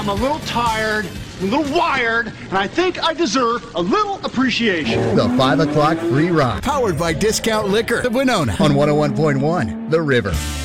I'm a little tired, a little wired, and I think I deserve a little appreciation. The 5 o'clock free ride. Powered by Discount Liquor of Winona on 101.1 The River.